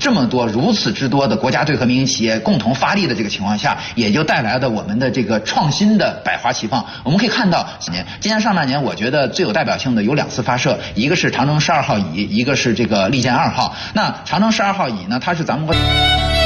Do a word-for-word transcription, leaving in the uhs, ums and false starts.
这么多如此之多的国家队和民营企业共同发力的这个情况下，也就带来了我们的这个创新的百花齐放。我们可以看到，今年今年上半年，我觉得最有代表性的有两次发射，一个是长征十二号乙，一个是这个利剑二号。那长征十二号乙呢，它是咱们国。